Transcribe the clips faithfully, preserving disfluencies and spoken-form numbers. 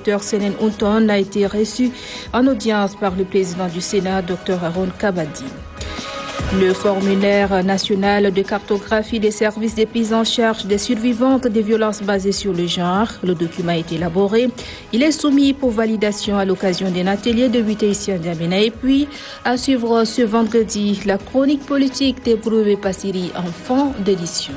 Dr Senen Ounton a été reçu en audience par le président du Sénat, Dr Haroun Kabadi. Le formulaire national de cartographie des services des prises en charge des survivantes des violences basées sur le genre. Le document a été élaboré. Il est soumis pour validation à l'occasion d'un atelier de huit ici à N'Djamena. Et puis, à suivre ce vendredi, la chronique politique des Broué Passiri en fin d'édition.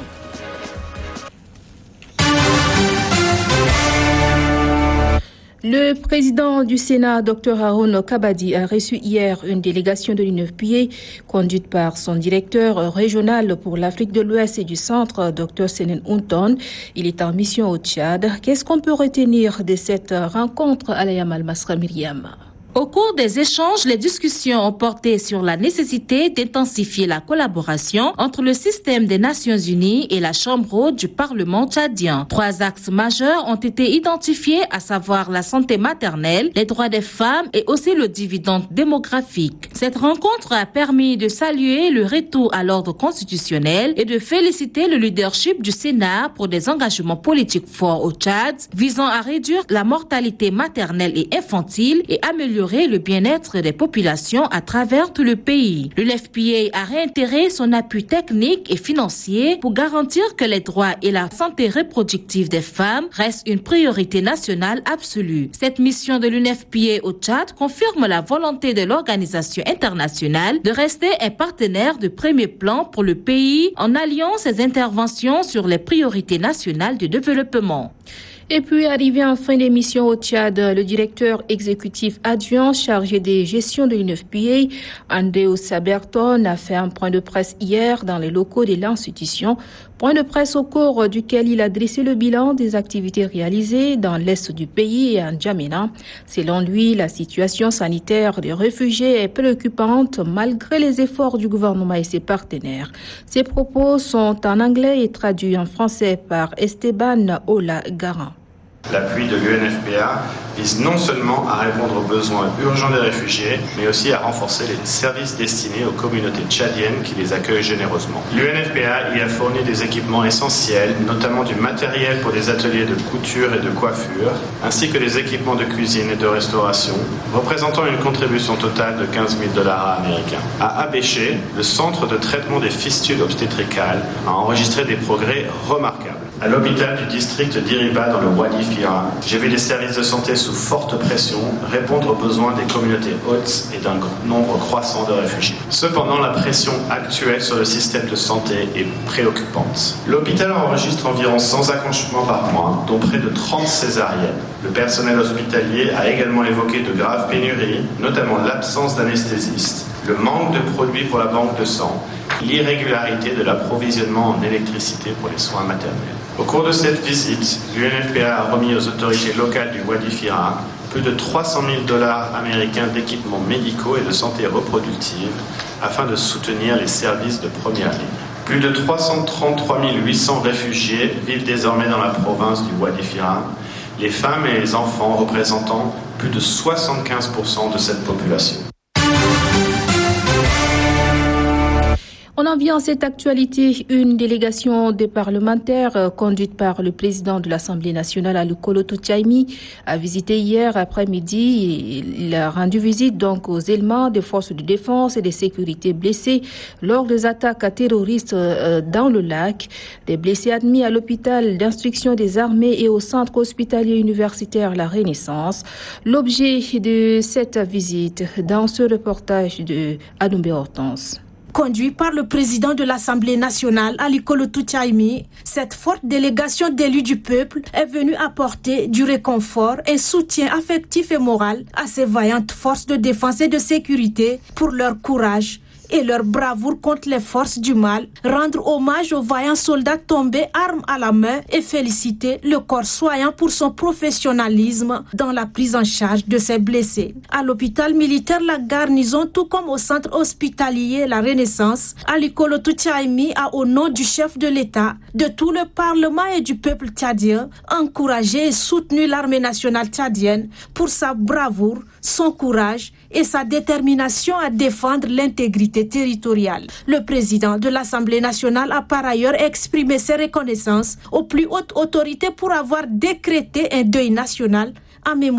Le président du Sénat, Dr Haroun Kabadi, a reçu hier une délégation de l'U N F P A conduite par son directeur régional pour l'Afrique de l'Ouest et du Centre, Dr Senen Ounton. Il est en mission au Tchad. Qu'est-ce qu'on peut retenir de cette rencontre, Alayam Al-Masra Myriam? Au cours des échanges, les discussions ont porté sur la nécessité d'intensifier la collaboration entre le système des Nations Unies et la Chambre haute du Parlement tchadien. Trois axes majeurs ont été identifiés, à savoir la santé maternelle, les droits des femmes et aussi le dividende démographique. Cette rencontre a permis de saluer le retour à l'ordre constitutionnel et de féliciter le leadership du Sénat pour des engagements politiques forts au Tchad, visant à réduire la mortalité maternelle et infantile et améliorer le bien-être des populations à travers tout le pays. Le L F P A a réitéré son appui technique et financier pour garantir que les droits et la santé reproductive des femmes restent une priorité nationale absolue. Cette mission de l'U N F P A au Tchad confirme la volonté de l'organisation internationale de rester un partenaire de premier plan pour le pays en alliant ses interventions sur les priorités nationales du développement. Et puis, arrivé en fin d'émission au Tchad, le directeur exécutif adjoint chargé des gestions de l'U N F P A, Andeo Saberton, a fait un point de presse hier dans les locaux de l'institution. Point de presse au cours duquel il a dressé le bilan des activités réalisées dans l'est du pays et en N'Djamena. Selon lui, la situation sanitaire des réfugiés est préoccupante malgré les efforts du gouvernement et ses partenaires. Ses propos sont en anglais et traduits en français par Esteban Ola Garan. L'appui de l'U N F P A vise non seulement à répondre aux besoins urgents des réfugiés, mais aussi à renforcer les services destinés aux communautés tchadiennes qui les accueillent généreusement. L'U N F P A y a fourni des équipements essentiels, notamment du matériel pour des ateliers de couture et de coiffure, ainsi que des équipements de cuisine et de restauration, représentant une contribution totale de quinze mille dollars américains. À Abéché, le centre de traitement des fistules obstétricales a enregistré des progrès remarquables. À l'hôpital du district d'Iriba dans le Wadi Fira, j'ai vu les services de santé sous forte pression répondre aux besoins des communautés hautes et d'un nombre croissant de réfugiés. Cependant, la pression actuelle sur le système de santé est préoccupante. L'hôpital enregistre environ cent accouchements par mois, dont près de trente césariennes. Le personnel hospitalier a également évoqué de graves pénuries, notamment l'absence d'anesthésistes, le manque de produits pour la banque de sang, l'irrégularité de l'approvisionnement en électricité pour les soins maternels. Au cours de cette visite, l'U N F P A a remis aux autorités locales du Wadi Fira plus de trois cent mille dollars américains d'équipements médicaux et de santé reproductive afin de soutenir les services de première ligne. Plus de trois cent trente-trois mille huit cents réfugiés vivent désormais dans la province du Wadi Fira, les femmes et les enfants représentant plus de soixante-quinze pour cent de cette population. On en vient à cette actualité. Une délégation des parlementaires euh, conduite par le président de l'Assemblée nationale, Alikolo Toutiaimi, a visité hier après-midi. Il a rendu visite donc aux éléments des forces de défense et de sécurité blessés lors des attaques terroristes euh, dans le lac. Des blessés admis à l'hôpital d'instruction des armées et au centre hospitalier universitaire La Renaissance. L'objet de cette visite dans ce reportage de Anoumbe Hortense. Conduit par le président de l'Assemblée nationale, Alikolo Toutiaimi, cette forte délégation d'élus du peuple est venue apporter du réconfort et soutien affectif et moral à ces vaillantes forces de défense et de sécurité pour leur courage et leur bravoure contre les forces du mal, rendre hommage aux vaillants soldats tombés armes à la main et féliciter le corps soignant pour son professionnalisme dans la prise en charge de ses blessés. À l'hôpital militaire La Garnison, tout comme au centre hospitalier La Renaissance, Alikolo Toutiaimi a, au nom du chef de l'État, de tout le Parlement et du peuple tchadien, encouragé et soutenu l'armée nationale tchadienne pour sa bravoure, son courage et sa détermination à défendre l'intégrité territoriale. Le président de l'Assemblée nationale a par ailleurs exprimé ses reconnaissances aux plus hautes autorités pour avoir décrété un deuil national en mémoire